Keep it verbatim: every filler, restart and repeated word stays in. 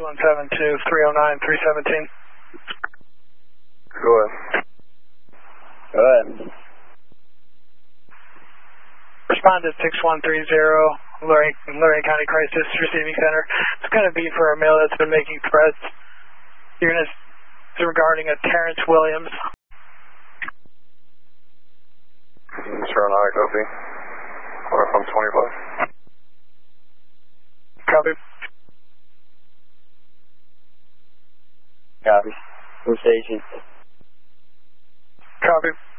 one seven two, three oh nine, three seventeen. Go ahead. Go ahead. Respond to six one three zero, Luray, Luray County Crisis Receiving Center. It's going to be for a male that's been making threats. You're going to, it's regarding a Terrence Williams. Zero nine, copy. Or from twenty-five. Copy. Copy. Who's agent? Copy.